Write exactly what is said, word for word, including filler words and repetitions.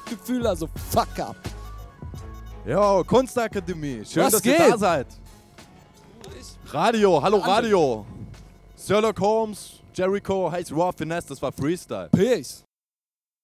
Gefühl, also fuck up. Jo, Kunstakademie. Schön, Was dass geht? ihr da seid. Radio, hallo Radio. Sherlock Holmes, Jericho heißt Raw Finesse, das war Freestyle. Peace.